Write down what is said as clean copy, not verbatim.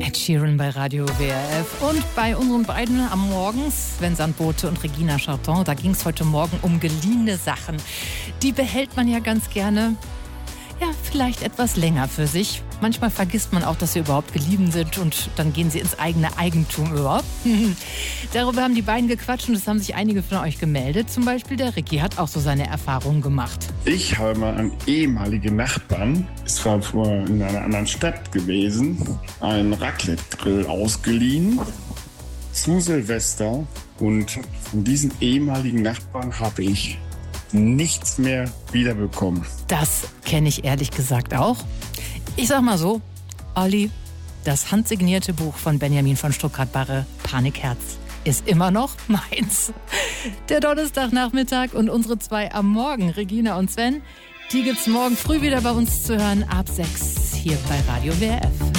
Ed Sheeran bei Radio WRF. Und bei unseren beiden am Morgen, Sven Sandbote und Regina Charton, da ging es heute Morgen um geliehene Sachen. Die behält man ja ganz gerne, ja, vielleicht etwas länger für sich. Manchmal vergisst man auch, dass sie überhaupt geliehen sind und dann gehen sie ins eigene Eigentum über. Darüber haben die beiden gequatscht und es haben sich einige von euch gemeldet. Zum Beispiel der Ricky hat auch so seine Erfahrungen gemacht. Ich habe mal an ehemalige Nachbarn, es war vorher in einer anderen Stadt gewesen, einen Raclette-Grill ausgeliehen zu Silvester und von diesen ehemaligen Nachbarn habe ich nichts mehr wiederbekommen. Das kenne ich ehrlich gesagt auch. Ich sag mal so, Olli, das handsignierte Buch von Benjamin von Stuckrad-Barre, Panikherz, ist immer noch meins. Der Donnerstagnachmittag und unsere zwei am Morgen, Regina und Sven, die gibt's morgen früh wieder bei uns zu hören, ab 6 hier bei Radio WRF.